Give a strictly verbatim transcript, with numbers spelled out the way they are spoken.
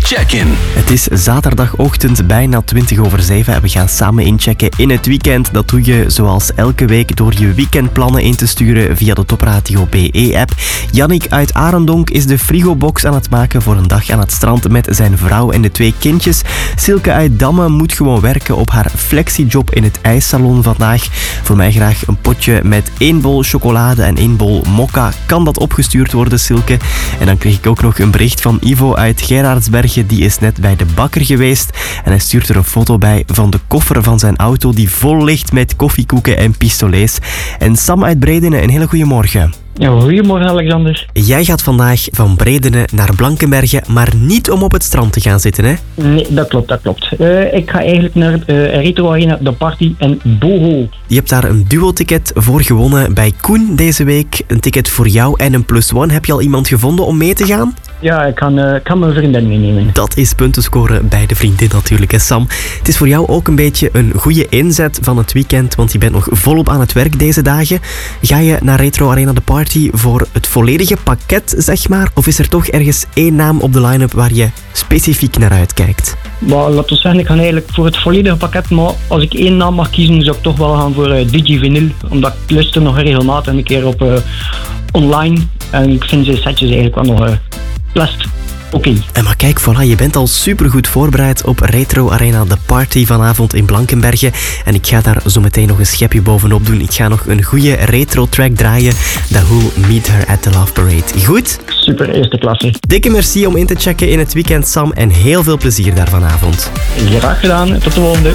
Check-in. Het is zaterdagochtend bijna twintig over zeven en we gaan samen inchecken in het weekend. Dat doe je zoals elke week door je weekendplannen in te sturen via de Topradio B E-app. Jannik uit Arendonk is de frigobox aan het maken voor een dag aan het strand met zijn vrouw en de twee kindjes. Silke uit Damme moet gewoon werken op haar flexiejob in het ijssalon vandaag. Voor mij graag een potje met één bol chocolade en één bol mokka. Kan dat opgestuurd worden, Silke? En dan kreeg ik ook nog een bericht van Ivo uit Gerardsbergen. Die is net bij de bakker geweest en hij stuurt er een foto bij van de koffer van zijn auto die vol ligt met koffiekoeken en pistolets. En Sam uit Bredene, een hele goede morgen. Ja, goedemorgen Alexander. Jij gaat vandaag van Bredene naar Blankenberge, maar niet om op het strand te gaan zitten, hè? Nee, dat klopt, dat klopt. Uh, ik ga eigenlijk naar uh, Retro Arena, de party en Boho. Je hebt daar een duo-ticket voor gewonnen bij Koen deze week. Een ticket voor jou en een plus one. Heb je al iemand gevonden om mee te gaan? Ja, ik kan, uh, kan mijn vriendin meenemen. Dat is punten scoren bij de vriendin natuurlijk, hè Sam. Het is voor jou ook een beetje een goede inzet van het weekend, want je bent nog volop aan het werk deze dagen. Ga je naar Retro Arena de Party voor het volledige pakket, zeg maar? Of is er toch ergens één naam op de line-up waar je specifiek naar uitkijkt? Maar, laten we zeggen, ik ga eigenlijk voor het volledige pakket, maar als ik één naam mag kiezen, zou ik toch wel gaan voor uh, Digivinyl, omdat ik luister nog regelmatig een keer op uh, online en ik vind zijn setjes eigenlijk wel nog uh, best oké. Okay. En maar kijk, voilà, je bent al supergoed voorbereid op Retro Arena de Party vanavond in Blankenberge. En ik ga daar zo meteen nog een schepje bovenop doen. Ik ga nog een goede retro track draaien. The Who, Meet Her at the Love Parade. Goed? Super, eerste klasse. Dikke merci om in te checken in het weekend, Sam. En heel veel plezier daar vanavond. Graag gedaan, tot de volgende.